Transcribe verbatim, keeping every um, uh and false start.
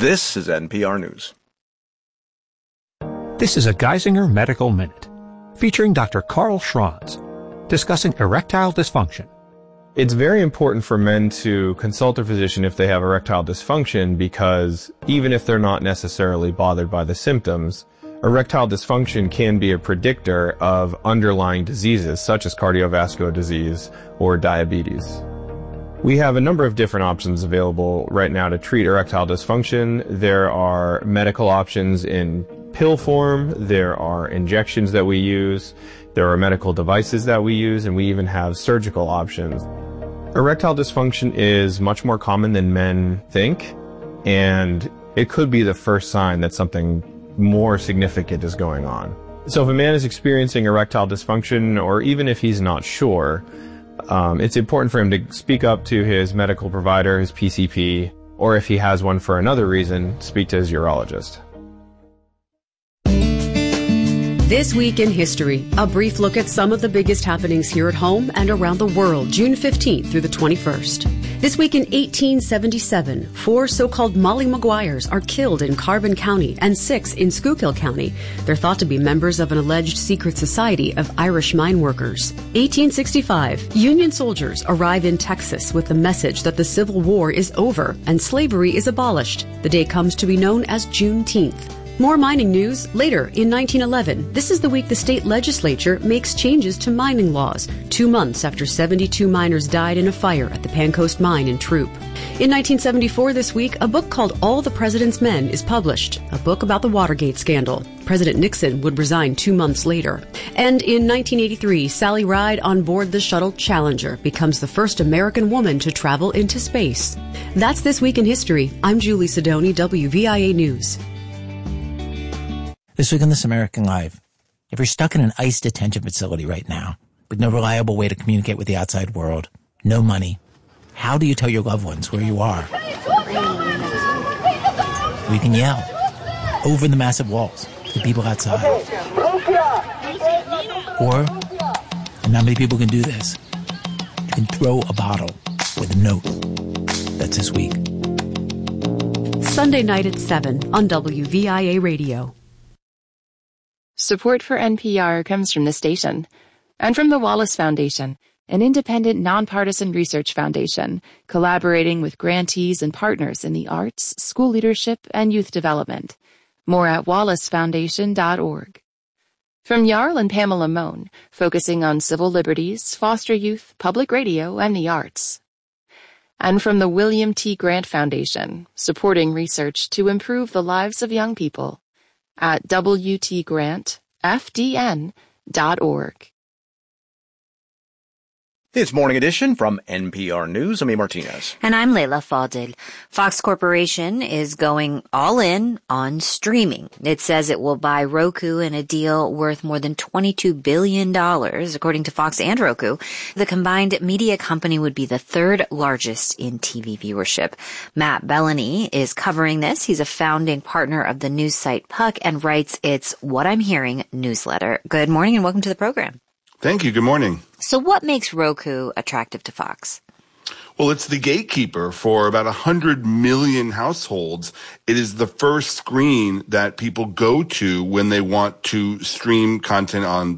This is N P R News. This is a Geisinger Medical Minute, featuring Doctor Carl Schranz, discussing erectile dysfunction. It's very important for men to consult a physician if they have erectile dysfunction, because even if they're not necessarily bothered by the symptoms, erectile dysfunction can be a predictor of underlying diseases such as cardiovascular disease or diabetes. We have a number of different options available right now to treat erectile dysfunction. There are medical options in pill form, there are injections that we use, there are medical devices that we use, and we even have surgical options. Erectile dysfunction is much more common than men think, and it could be the first sign that something more significant is going on. So if a man is experiencing erectile dysfunction, or even if he's not sure, Um, it's important for him to speak up to his medical provider, his P C P, or if he has one for another reason, speak to his urologist. This Week in History, a brief look at some of the biggest happenings here at home and around the world, June fifteenth through the twenty-first. This week in eighteen seventy-seven, four so-called Molly Maguires are killed in Carbon County and six in Schuylkill County. They're thought to be members of an alleged secret society of Irish mine workers. eighteen sixty-five, Union soldiers arrive in Texas with the message that the Civil War is over and slavery is abolished. The day comes to be known as Juneteenth. More mining news later in nineteen eleven. This is the week the state legislature makes changes to mining laws, two months after seventy-two miners died in a fire at the Pancoast Mine in Troop. In nineteen seventy-four this week, a book called All the President's Men is published, a book about the Watergate scandal. President Nixon would resign two months later. And in nineteen eighty-three, Sally Ride on board the shuttle Challenger becomes the first American woman to travel into space. That's This Week in History. I'm Julie Sidoni, W V I A News. This week on This American Life, if you're stuck in an ICE detention facility right now, with no reliable way to communicate with the outside world, no money, how do you tell your loved ones where you are? We can yell over the massive walls to the people outside. Or, and not many people can do this, you can throw a bottle with a note. That's this week. Sunday night at seven on W V I A Radio. Support for N P R comes from the station and from the Wallace Foundation, an independent, nonpartisan research foundation collaborating with grantees and partners in the arts, school leadership, and youth development. More at wallace foundation dot org. From Jarl and Pamela Mohn, focusing on civil liberties, foster youth, public radio, and the arts. And from the William T. Grant Foundation, supporting research to improve the lives of young people. At w t grant f d n dot org. It's Morning Edition from N P R News. I'm A. Martinez. And I'm Leila Fadel. Fox Corporation is going all in on streaming. It says it will buy Roku in a deal worth more than twenty-two billion dollars, according to Fox and Roku. The combined media company would be the third largest in T V viewership. Matt Bellany is covering this. He's a founding partner of the news site Puck and writes its What I'm Hearing newsletter. Good morning and welcome to the program. Thank you. Good morning. So what makes Roku attractive to Fox? Well, it's the gatekeeper for about one hundred million households. It is the first screen that people go to when they want to stream content on